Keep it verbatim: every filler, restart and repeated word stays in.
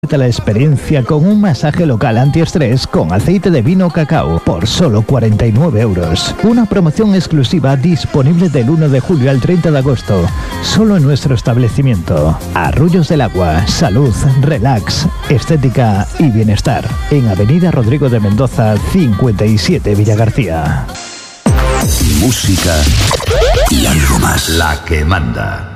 La experiencia con un masaje local antiestrés con aceite de vino cacao por solo cuarenta y nueve euros. Una promoción exclusiva disponible del uno de julio al treinta de agosto, solo en nuestro establecimiento. Arroyos del Agua, salud, relax, estética y bienestar. En Avenida Rodrigo de Mendoza, cincuenta y siete, Villagarcía. Música y algo más. La que manda.